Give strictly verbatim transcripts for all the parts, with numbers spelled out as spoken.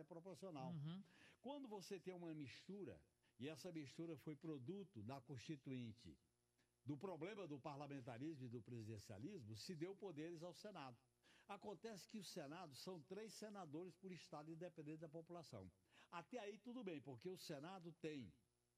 é proporcional. Uhum. Quando você tem uma mistura, e essa mistura foi produto da Constituinte, do problema do parlamentarismo e do presidencialismo, se deu poderes ao Senado. Acontece que o Senado são três senadores por estado, independente da população. Até aí tudo bem, porque o Senado tem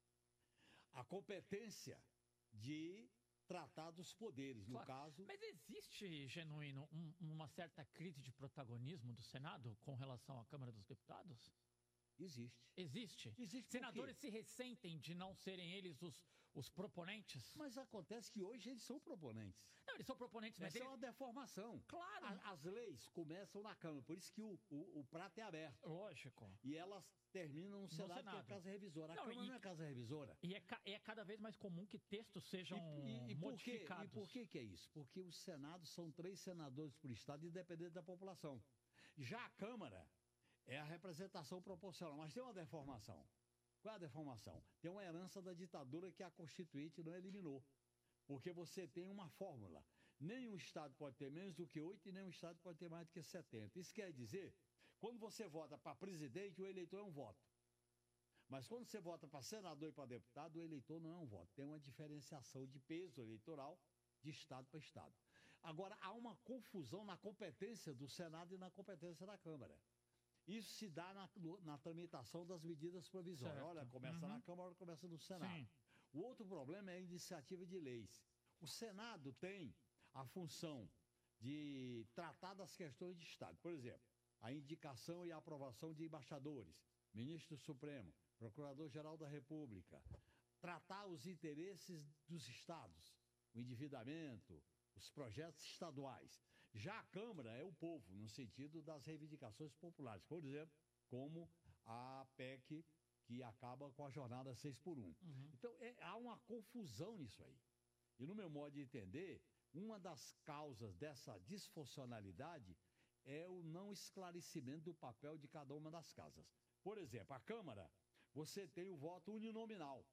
a competência de tratar dos poderes, no Claro. caso... Mas existe, Genuíno, um, uma certa crise de protagonismo do Senado com relação à Câmara dos Deputados? Existe. Existe? Existe por Senadores quê? se ressentem de não serem eles os, os proponentes? Mas acontece que hoje eles são proponentes. Não, eles são proponentes, mas Essa é eles... uma deformação. Claro. A- As leis começam na Câmara, por isso que o, o, o prato é aberto. Lógico. E elas terminam no Senado, que é a Senado. Casa Revisora. A Não, Câmara e- não é a Casa Revisora. E é, ca- é cada vez mais comum que textos sejam E, e- e por quê? modificados. E por que que é isso? Porque os Senados são três senadores por estado, independente da população. Já a Câmara é a representação proporcional, mas tem uma deformação. Qual é a deformação? Tem uma herança da ditadura que a Constituinte não eliminou. Porque você tem uma fórmula. Nenhum estado pode ter menos do que oito e nenhum estado pode ter mais do que setenta. Isso quer dizer, quando você vota para presidente, o eleitor é um voto. Mas quando você vota para senador e para deputado, o eleitor não é um voto. Tem uma diferenciação de peso eleitoral de estado para estado. Agora, há uma confusão na competência do Senado e na competência da Câmara. Isso se dá na, na tramitação das medidas provisórias. Certo. Olha, começa Uhum. na Câmara, começa no Senado. Sim. O outro problema é a iniciativa de leis. O Senado tem a função de tratar das questões de Estado. Por exemplo, a indicação e a aprovação de embaixadores, ministro do Supremo, procurador-geral da República, tratar os interesses dos estados, o endividamento, os projetos estaduais. Já a Câmara é o povo, no sentido das reivindicações populares, por exemplo, como a P E C, que acaba com a jornada seis por um. Uhum. Então, é, há uma confusão nisso aí. E, no meu modo de entender, uma das causas dessa disfuncionalidade é o não esclarecimento do papel de cada uma das casas. Por exemplo, a Câmara, você tem o voto uninominal.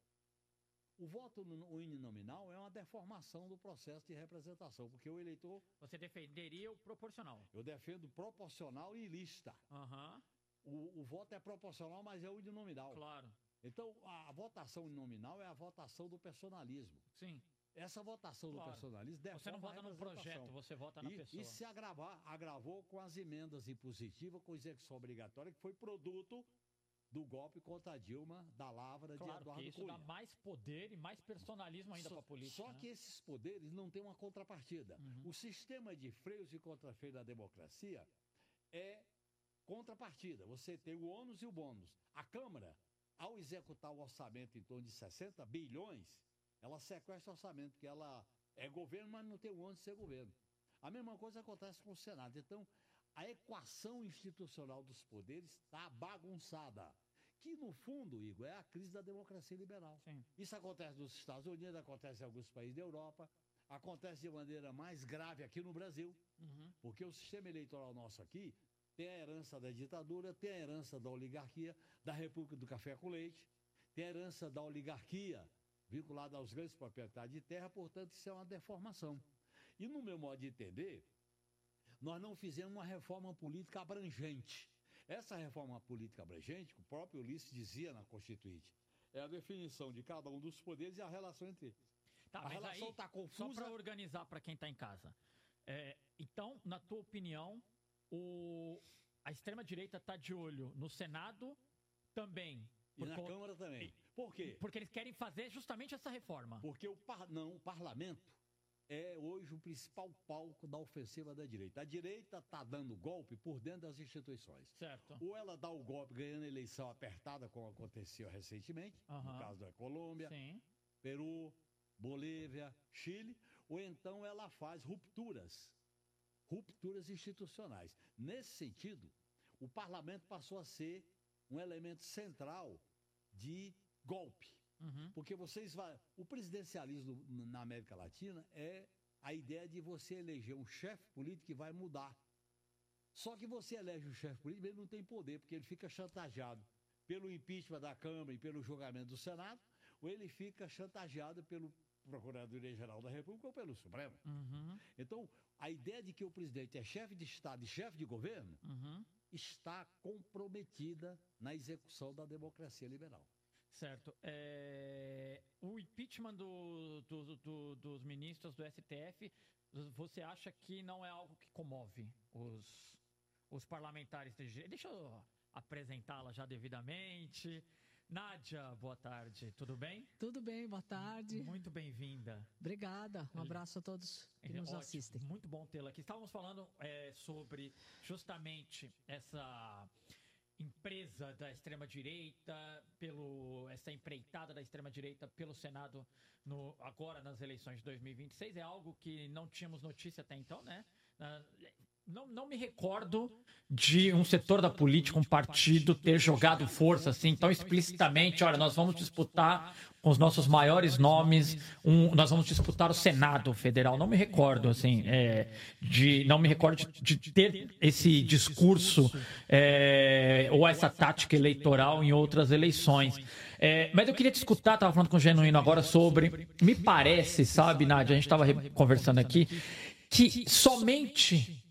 O voto uninominal é uma deformação do processo de representação, porque o eleitor... Você defenderia o proporcional? Eu defendo proporcional e lista. Aham. O, o voto é proporcional, mas é uninominal. Claro. Então, a, a votação uninominal é a votação do personalismo. Sim. Essa votação Claro. do personalismo deforma Você não vota a no representação. projeto, você vota na e, pessoa. E se agravar, agravou com as emendas impositivas, com execução obrigatória, que foi produto do golpe contra a Dilma, da lavra Claro, de Eduardo que isso Cunha. dá mais poder e mais personalismo ainda Só, para a política. só né? que esses poderes não têm uma contrapartida. Uhum. O sistema de freios e contrafreios da democracia é contrapartida. Você tem o ônus e o bônus. A Câmara, ao executar o orçamento em torno de sessenta bilhões, ela sequestra o orçamento, porque ela é governo, mas não tem o ônus de ser governo. A mesma coisa acontece com o Senado. Então, a equação institucional dos poderes está bagunçada. Que, no fundo, Igor, é a crise da democracia liberal. Sim. Isso acontece nos Estados Unidos, acontece em alguns países da Europa, acontece de maneira mais grave aqui no Brasil, Uhum. porque o sistema eleitoral nosso aqui tem a herança da ditadura, tem a herança da oligarquia, da República do Café com Leite, tem a herança da oligarquia vinculada aos grandes proprietários de terra, portanto, isso é uma deformação. E, no meu modo de entender, nós não fizemos uma reforma política abrangente. Essa reforma política abrangente, que o próprio Ulisses dizia na Constituinte, é a definição de cada um dos poderes e a relação entre eles. Tá, a mas relação aí, está Só confusa. para organizar para quem está em casa. É, então, na tua opinião, o, a extrema-direita está de olho no Senado também. E na co- Câmara também. Por quê? Porque eles querem fazer justamente essa reforma. Porque o, par... não, o parlamento é hoje o principal palco da ofensiva da direita. A direita está dando golpe por dentro das instituições. Certo. Ou ela dá o golpe ganhando a eleição apertada, como aconteceu recentemente, Aham. no caso da Colômbia, Sim. Peru, Bolívia, Chile, ou então ela faz rupturas, rupturas institucionais. Nesse sentido, o parlamento passou a ser um elemento central de golpe. Uhum. Porque vocês vai, o presidencialismo na América Latina é a ideia de você eleger um chefe político que vai mudar. Só que você elege um chefe político, ele não tem poder, porque ele fica chantageado pelo impeachment da Câmara e pelo julgamento do Senado, ou ele fica chantageado pelo Procuradoria-Geral da República ou pelo Supremo. Uhum. Então, a ideia de que o presidente é chefe de Estado e chefe de governo Uhum. está comprometida na execução da democracia liberal. Certo. É, o impeachment do, do, do, dos ministros do S T F, você acha que não é algo que comove os, os parlamentares? Deixa eu apresentá-la já devidamente. Nádia, boa tarde, tudo bem? Tudo bem, boa tarde. Muito bem-vinda. Obrigada, um abraço a todos que nos Ótimo, assistem. Muito bom tê-la aqui. Estávamos falando é, sobre justamente essa empresa da extrema-direita, pelo essa empreitada da extrema-direita pelo Senado no, agora nas eleições de dois mil e vinte e seis. É algo que não tínhamos notícia até então, né? Não, não me recordo de um setor da política, um partido, ter jogado força assim, tão explicitamente. Olha, nós vamos disputar com os nossos maiores nomes, um, nós vamos disputar o Senado Federal. Não me recordo, assim, é, de, não me recordo de, de ter esse discurso é, ou essa tática eleitoral em outras eleições. É, mas eu queria te escutar, estava falando com o Genuíno agora sobre, me parece, sabe, Nádia, a gente estava conversando aqui, que somente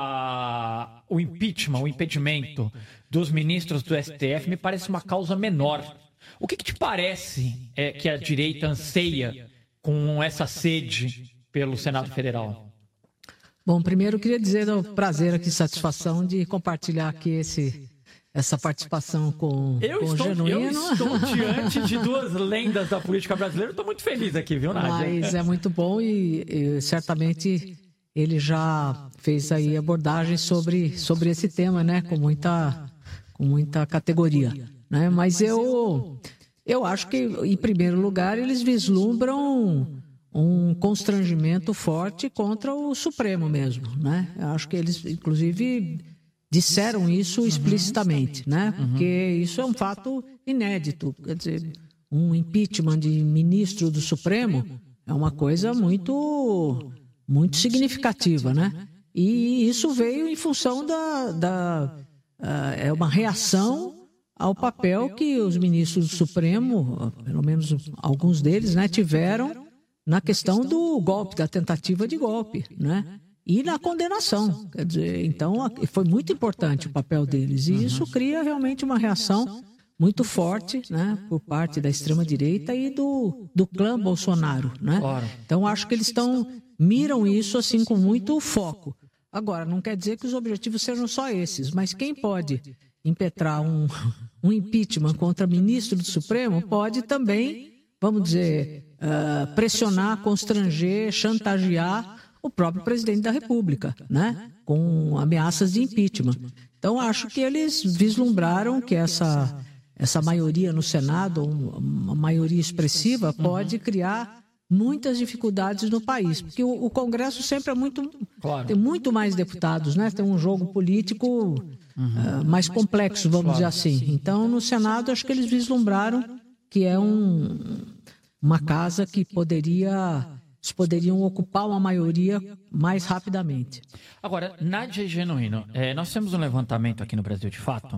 a, o impeachment, o impedimento dos ministros do S T F me parece uma causa menor. O que, que te parece é, que a direita anseia com essa sede pelo Senado Federal? Bom, primeiro eu queria dizer o prazer aqui, satisfação de compartilhar aqui esse, essa participação com, eu com estou, o Genuíno. Eu estou diante de duas lendas da política brasileira, estou muito feliz aqui, viu, Nádia? Mas é muito bom e, e certamente ele já fez aí abordagens sobre, sobre esse tema, né, com muita, com muita categoria. Né? Mas eu, eu acho que, em primeiro lugar, eles vislumbram um constrangimento forte contra o Supremo mesmo. Né? Eu acho que eles, inclusive, disseram isso explicitamente, né? Porque isso é um fato inédito. Quer dizer, um impeachment de ministro do Supremo é uma coisa muito, muito significativa, né? E isso veio em função da... da uh, é uma reação ao papel que os ministros do Supremo, pelo menos alguns deles, né, tiveram na questão do golpe, da tentativa de golpe, né? E na condenação. Quer dizer, então, foi muito importante o papel deles. E isso cria realmente uma reação muito forte, né, por parte da extrema-direita e do, do clã Bolsonaro, né? Então, acho que eles estão, miram isso assim com muito foco. Agora, não quer dizer que os objetivos sejam só esses, mas quem pode impetrar um, um impeachment contra ministro do Supremo pode também, vamos dizer, uh, pressionar, constranger, chantagear o próprio presidente da República, né? Com ameaças de impeachment. Então, acho que eles vislumbraram que essa, essa maioria no Senado, uma maioria expressiva, pode criar muitas dificuldades no país, porque o, o Congresso sempre é muito... Claro. Tem muito mais deputados, né? Tem um jogo político uhum. uh, mais complexo, vamos claro. dizer assim. Então, no Senado, acho que eles vislumbraram que é um, uma casa que poderia... Eles poderiam ocupar uma maioria mais rapidamente. Agora, Nádia e Genuíno, é, nós temos um levantamento aqui no Brasil, de fato,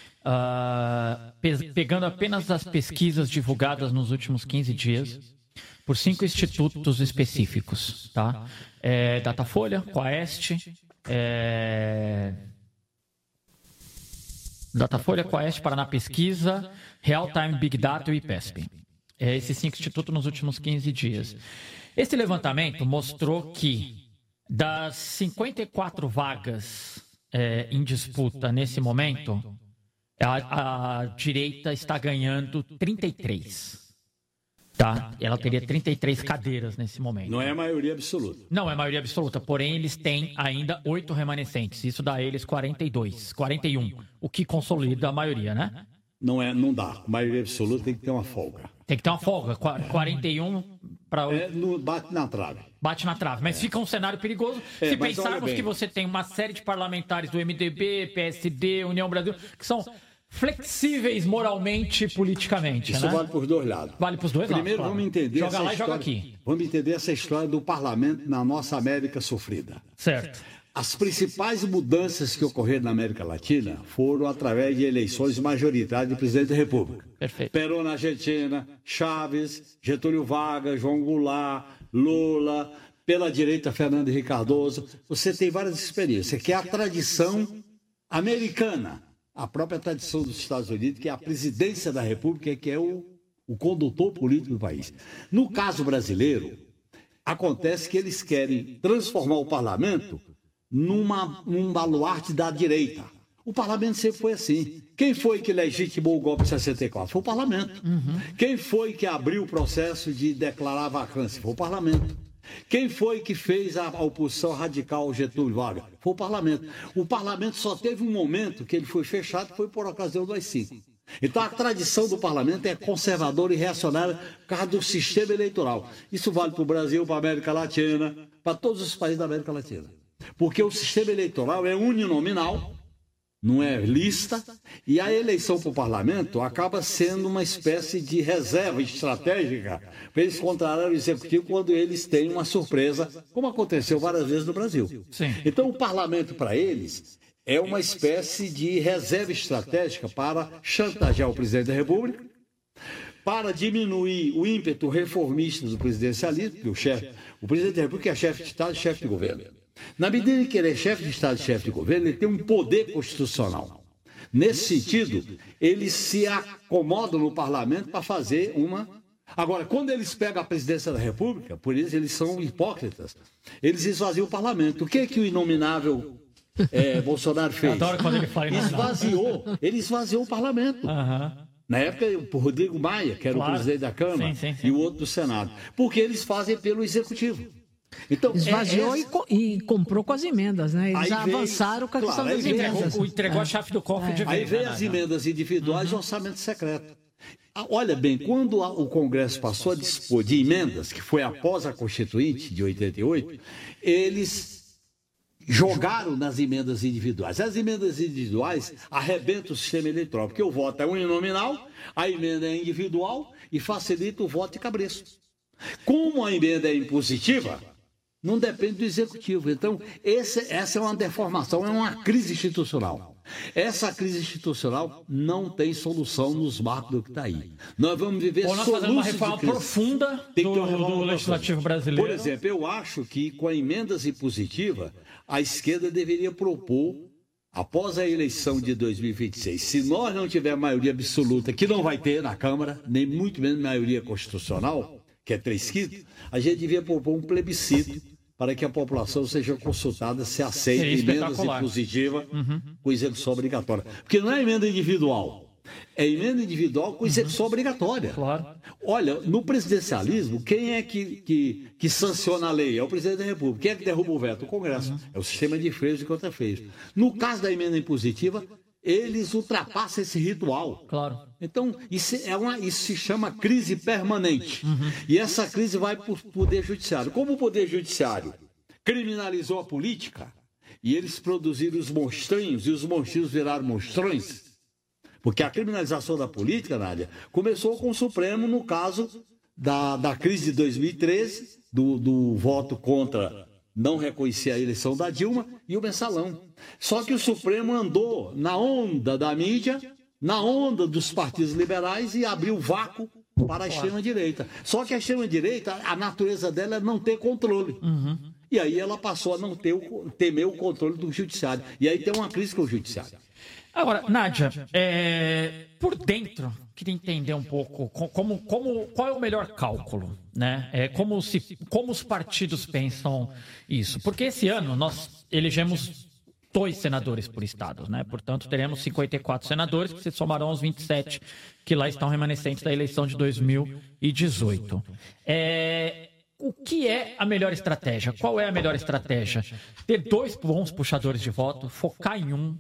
uh, pe pegando apenas as pesquisas divulgadas nos últimos quinze dias, por cinco institutos específicos, tá? É, Datafolha, Quaest, é... Datafolha, Quaest, Paraná Pesquisa, Real Time Big Data e I P E S P. É, esses cinco institutos nos últimos quinze dias. Esse levantamento mostrou que das cinquenta e quatro vagas é, em disputa nesse momento, a, a direita está ganhando trinta e três. Tá? Ela teria trinta e três cadeiras nesse momento. Não é a maioria absoluta. Não é a maioria absoluta, porém eles têm ainda oito remanescentes. Isso dá a eles quarenta e dois, quarenta e um, o que consolida a maioria, né? Não, é, não dá. A maioria absoluta tem que ter uma folga. Tem que ter uma folga. quarenta e um para... É, no, bate na trave. Bate na trave. Mas é. fica um cenário perigoso é, se pensarmos que você tem uma série de parlamentares do M D B, P S D, União Brasil, que são flexíveis moralmente e politicamente. Isso né? vale para os dois lados. Vale para os dois Primeiro, lados. Primeiro, vamos entender joga essa lá história, e joga aqui. Vamos entender essa história do parlamento na nossa América sofrida. Certo. As principais mudanças que ocorreram na América Latina foram através de eleições majoritárias de presidente da República. Perfeito. Perón na Argentina, Chávez, Getúlio Vargas, João Goulart, Lula, pela direita Fernando Henrique Cardoso. Você tem várias experiências, que é a tradição americana, a própria tradição dos Estados Unidos, que é a presidência da República, que é o, o condutor político do país. No caso brasileiro, acontece que eles querem transformar o parlamento numa, num baluarte da direita. O parlamento sempre foi assim. Quem foi que legitimou o golpe de sessenta e quatro? Foi o parlamento. Uhum. Quem foi que abriu o processo de declarar vacância? Foi o parlamento. Quem foi que fez a oposição radical ao Getúlio Vargas? Foi o parlamento. O parlamento só teve um momento que ele foi fechado, que foi por ocasião do A I cinco. Então a tradição do parlamento é conservadora e reacionária por causa do sistema eleitoral. Isso vale para o Brasil, para a América Latina, para todos os países da América Latina. Porque o sistema eleitoral é uninominal, não é lista, e a eleição para o parlamento acaba sendo uma espécie de reserva estratégica para eles contrariar o executivo quando eles têm uma surpresa, como aconteceu várias vezes no Brasil. Sim. Então o parlamento, para eles, é uma espécie de reserva estratégica para chantagear o presidente da República, para diminuir o ímpeto reformista do presidencialismo, porque o, chefe, o presidente da República é chefe de Estado e chefe de governo. Na medida em que ele é chefe de Estado e chefe de governo, ele tem um poder constitucional. Nesse sentido, eles se acomodam no parlamento para fazer uma... Agora, quando eles pegam a presidência da República, por isso eles são hipócritas, eles esvaziam o parlamento. O que é que o inominável é, Bolsonaro fez? Eu adoro quando ele fala esvaziou, ele esvaziou o parlamento. Uhum. Na época, o Rodrigo Maia, que era claro. o presidente da Câmara, sim, sim, sim. e o outro do Senado. Porque eles fazem pelo Executivo. Então, esvaziou é, é... E, co e comprou com as emendas, né? Eles aí avançaram veio, com a questão claro, das emendas. Entregou, entregou é. a chave do cofre é. de Aí veio as emendas individuais uhum. e orçamento secreto. Olha bem, quando o Congresso passou a dispor de emendas, que foi após a Constituinte de oitenta e oito, eles jogaram nas emendas individuais. As emendas individuais arrebentam o sistema eleitoral, porque o voto é uninominal, a emenda é individual e facilita o voto de cabresto. Como a emenda é impositiva, não depende do Executivo. Então, esse, essa é uma deformação, é uma crise institucional. Essa crise institucional não tem solução nos marcos do que está aí. Nós vamos viver Ou nós fazemos uma reforma profunda do, do legislativo brasileiro. Por exemplo, eu acho que com a emendas impositiva, a esquerda deveria propor, após a eleição de dois mil e vinte e seis, se nós não tivermos maioria absoluta, que não vai ter na Câmara, nem muito menos maioria constitucional, que é três quintos, a gente devia propor um plebiscito para que a população seja consultada se aceita é emendas impositivas uhum. com execução obrigatória. Porque não é emenda individual, é emenda individual com execução uhum. obrigatória. Claro. Olha, no presidencialismo, quem é que, que, que sanciona a lei? É o presidente da República. Quem é que derruba o veto? O Congresso. Uhum. É o sistema de freios e contrafreios. No caso da emenda impositiva, eles ultrapassam esse ritual. Claro. Então, isso, é uma, isso se chama crise permanente. Uhum. E essa crise vai para o Poder Judiciário. Como o Poder Judiciário criminalizou a política, e eles produziram os monstrinhos, e os monstrinhos viraram monstrões, porque a criminalização da política, Nádia, começou com o Supremo no caso da, da crise de dois mil e treze, do, do voto contra... não reconhecia a eleição da Dilma e o mensalão. Só que o Supremo andou na onda da mídia, na onda dos partidos liberais e abriu vácuo para a extrema-direita. Só que a extrema-direita, a natureza dela é não ter controle. Uhum. E aí ela passou a não ter o, temer o controle do judiciário. E aí tem uma crise com o judiciário. Agora, Nádia, é, por dentro, queria entender um pouco como, como, qual é o melhor cálculo, né? É, como, se, como os partidos pensam isso. Porque esse ano nós elegemos dois senadores por estado, né? Portanto, teremos cinquenta e quatro senadores, que se somarão aos vinte e sete que lá estão remanescentes da eleição de dois mil e dezoito. É... O que é a melhor estratégia? Qual é a melhor estratégia? Ter dois bons puxadores de voto, focar em um.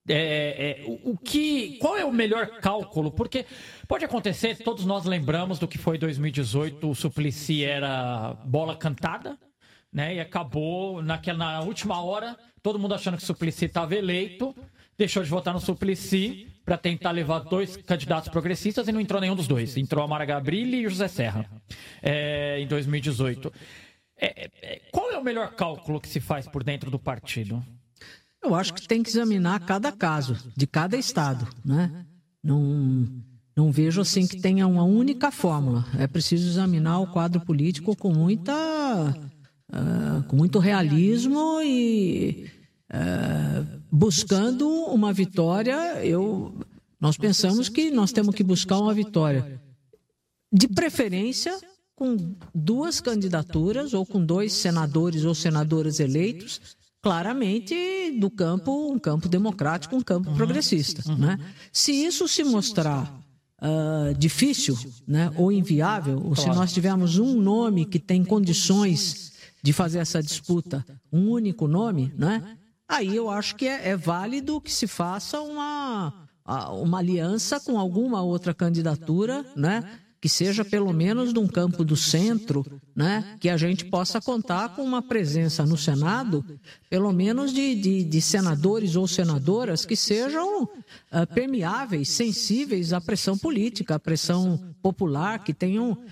É, é, o, o que, qual é o melhor cálculo? Porque pode acontecer, todos nós lembramos do que foi dois mil e dezoito, o Suplicy era bola cantada, né? E acabou naquela, na última hora, todo mundo achando que o Suplicy estava eleito, deixou de votar no Suplicy para tentar levar dois candidatos progressistas e não entrou nenhum dos dois. Entrou a Mara Gabrilli e o José Serra é, em dois mil e dezoito. É, é, qual é o melhor cálculo que se faz por dentro do partido? Eu acho que tem que examinar cada caso, de cada estado, né? Não, não vejo assim que tenha uma única fórmula. É preciso examinar o quadro político com muita, uh, com muito realismo e uh, buscando uma vitória. Eu, nós pensamos que nós temos que buscar uma vitória, de preferência com duas candidaturas ou com dois senadores ou senadoras eleitos, claramente do campo, um campo democrático, um campo uhum. progressista. Uhum. Né? Se isso se mostrar uh, difícil, né, ou inviável, ou se nós tivermos um nome que tem condições de fazer essa disputa, um único nome, né, aí eu acho que é, é válido que se faça uma, uma aliança com alguma outra candidatura, né, que seja pelo menos de um campo do centro, né, que a gente possa contar com uma presença no Senado, pelo menos de, de, de senadores ou senadoras que sejam uh, permeáveis, sensíveis à pressão política, à pressão popular, que tenham, uh,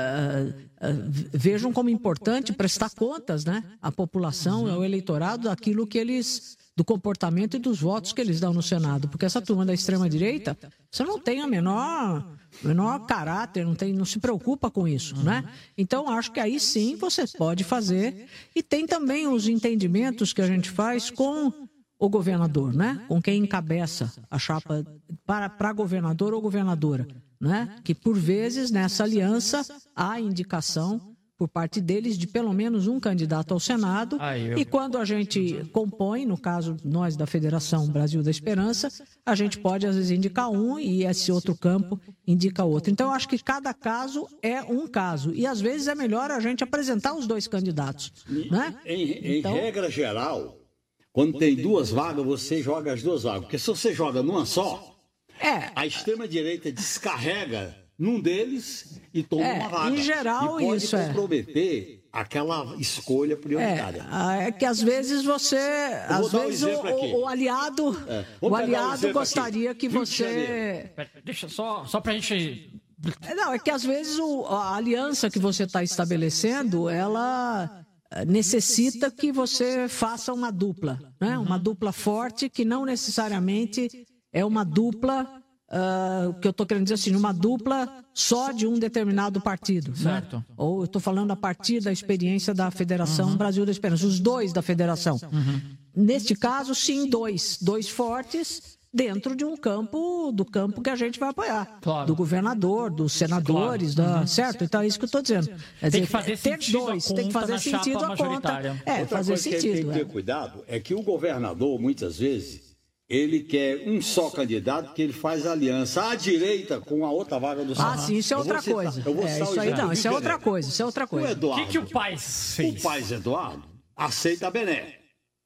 uh, vejam como importante prestar contas, né, à população e ao eleitorado daquilo que eles, do comportamento e dos votos que eles dão no Senado, porque essa turma da extrema-direita, você não tem a menor... menor caráter, não, tem, não se preocupa com isso, uhum. né? Então, acho que aí sim você pode fazer. E tem também os entendimentos que a gente faz com o governador, né? Com quem encabeça a chapa para, para governador ou governadora, né? Que, por vezes, nessa aliança, há indicação por parte deles de pelo menos um candidato ao Senado. Ah, eu... E quando a gente compõe, no caso nós da Federação Brasil da Esperança, a gente pode às vezes indicar um e esse outro campo indica outro. Então eu acho que cada caso é um caso e às vezes é melhor a gente apresentar os dois candidatos, né? Em, então... em regra geral, quando tem duas vagas, você joga as duas vagas, porque se você joga numa só, é... a extrema-direita descarrega num deles e toma é, uma vaga. Em geral, e pode isso comprometer é. aquela escolha prioritária. É, é que às vezes você, às vezes um o, o, o aliado, é. o aliado um gostaria aqui. que você... Deixa só, só pra gente... Não, é que às vezes o, a aliança que você está estabelecendo, ela necessita que você faça uma dupla, né? Uma dupla forte que não necessariamente é uma dupla... Uh, que eu estou querendo dizer assim, uma dupla só de um determinado partido, certo? Né? Ou eu estou falando a partir da experiência da Federação uhum. Brasil da Esperança, os dois da Federação. Uhum. Neste caso, sim, dois, dois fortes dentro de um campo, do campo que a gente vai apoiar, claro. Do governador, dos senadores, claro. da, uhum. certo? Então é isso que eu estou dizendo. Quer tem dizer, que fazer ter dois, tem que fazer sentido a conta. É, Outra fazer coisa sentido. Que tem que ter é. cuidado é que o governador, muitas vezes, ele quer um só candidato, que ele faz aliança à direita com a outra vaga do Senado. Ah, sim, isso é outra citar, coisa. Eu vou é, isso aí não, isso é outra coisa, isso é outra coisa. O Eduardo, que, que o Paes fez? O Paes Eduardo aceita a Bené.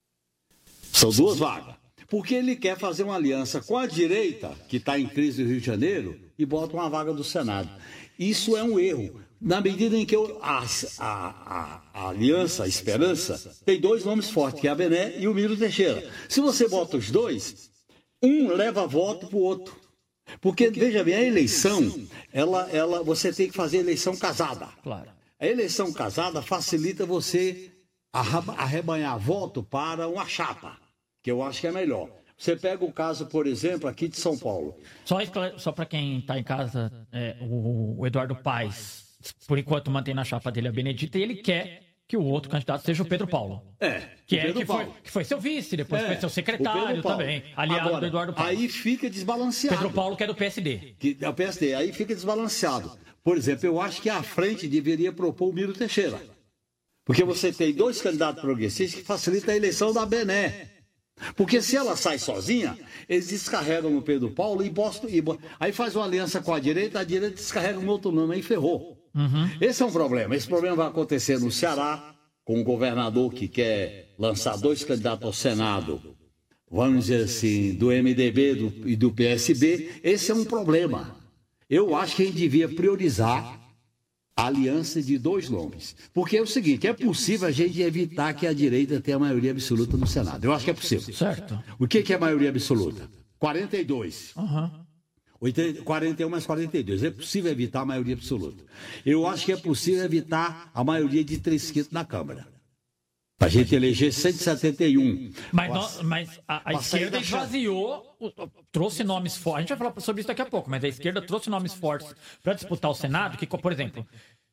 São duas vagas. Porque ele quer fazer uma aliança com a direita, que está em crise no Rio de Janeiro, e bota uma vaga do Senado. Isso é um erro. Na medida em que eu, a, a, a, a Aliança, a Esperança, tem dois nomes fortes, que é a Bené e o Miro Teixeira. Se você bota os dois, um leva voto para o outro. Porque, veja bem, a eleição, ela, ela, você tem que fazer eleição casada. Claro. A eleição casada facilita você arrebanhar voto para uma chapa, que eu acho que é melhor. Você pega o caso, por exemplo, aqui de São Paulo. Só, só para quem está em casa, é, o, o Eduardo Paes, por enquanto, mantém na chapa dele a Benedita e ele quer que o outro candidato seja o Pedro Paulo. É, que, é, que, foi, que foi seu vice, depois é, foi seu secretário também, aliado Agora, do Eduardo Paes. Aí fica desbalanceado. Pedro Paulo, que é do P S D. Que é o P S D, aí fica desbalanceado. Por exemplo, eu acho que a frente deveria propor o Miro Teixeira. Porque você tem dois candidatos progressistas que facilitam a eleição da Bené. Porque se ela sai sozinha, eles descarregam no Pedro Paulo e postam, e aí faz uma aliança com a direita, a direita descarrega um outro nome, aí ferrou. Uhum. Esse é um problema. Esse problema vai acontecer no Ceará, com um governador que quer lançar dois candidatos ao Senado, vamos dizer assim, do M D B do, e do P S B. Esse é um problema. Eu acho que a gente devia priorizar a aliança de dois nomes. Porque é o seguinte, é possível a gente evitar que a direita tenha a maioria absoluta no Senado. Eu acho que é possível. Certo. O que, que é maioria absoluta? quarenta e dois. Uhum. quarenta e um mais quarenta e dois. É possível evitar a maioria absoluta. Eu acho que é possível evitar a maioria de três quintos na Câmara. Para a gente eleger cento e setenta e um. Mas, nós, mas a, a esquerda esvaziou, trouxe nomes fortes. A gente vai falar sobre isso daqui a pouco, mas a esquerda trouxe nomes fortes para disputar o Senado, que, por exemplo,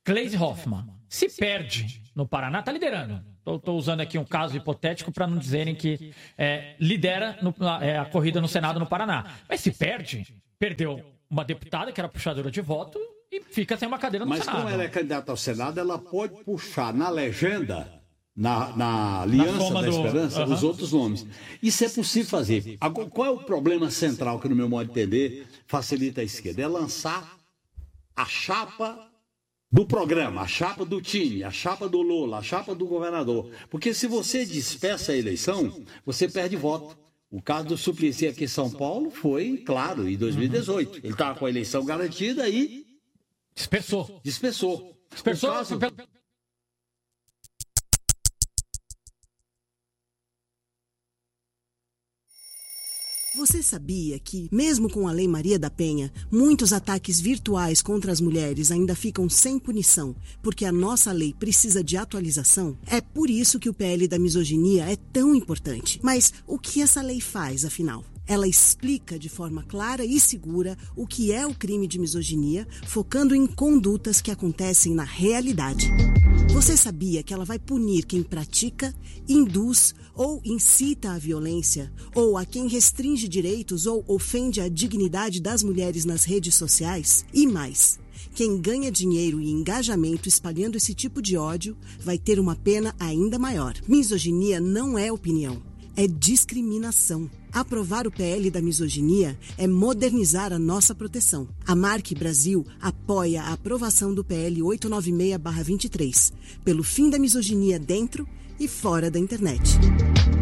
Gleisi Hoffmann se perde no Paraná, está liderando. Estou usando aqui um caso hipotético para não dizerem que é, lidera no, é, a corrida no Senado no Paraná. Mas se perde, perdeu uma deputada que era puxadora de voto e fica sem uma cadeira no Mas Senado. Mas como ela é candidata ao Senado, ela pode puxar na legenda, na, na Aliança na da Esperança, do... uhum. os outros nomes. Isso é possível fazer. Agora, qual é o problema central que, no meu modo de entender, facilita a esquerda? É lançar a chapa do programa, a chapa do time, a chapa do Lula, a chapa do governador. Porque se você dispersa a eleição, você perde voto. O caso do Suplicy aqui em São Paulo foi, claro, em dois mil e dezoito. Ele estava com a eleição garantida e... Dispersou. Dispersou. Dispersou. Caso... Você sabia que, mesmo com a Lei Maria da Penha, muitos ataques virtuais contra as mulheres ainda ficam sem punição, porque a nossa lei precisa de atualização? É por isso que o P L da misoginia é tão importante. Mas o que essa lei faz, afinal? Ela explica de forma clara e segura o que é o crime de misoginia, focando em condutas que acontecem na realidade. Você sabia que ela vai punir quem pratica, induz ou incita à violência, ou a quem restringe direitos ou ofende a dignidade das mulheres nas redes sociais? E mais, quem ganha dinheiro e engajamento espalhando esse tipo de ódio vai ter uma pena ainda maior. Misoginia não é opinião, é discriminação. Aprovar o P L da misoginia é modernizar a nossa proteção. A Marque Brasil apoia a aprovação do P L oitocentos e noventa e seis barra vinte e três, pelo fim da misoginia dentro e fora da internet.